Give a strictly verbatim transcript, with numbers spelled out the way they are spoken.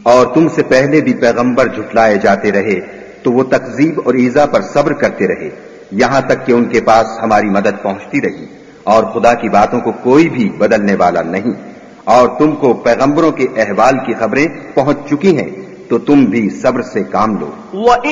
और तुमसे पहले भी पैगंबर झुटलाए जाते रहे तो वो तकजीब और ईजा पर सब्र करते रहे, यहां तक कि उनके पास हमारी मदद पहुंचती रही। और खुदा की बातों को कोई भी बदलने वाला नहीं। और तुमको पैगंबरों के अहवाल की खबरें पहुंच चुकी हैं, तो तुम भी सब्र से काम लो।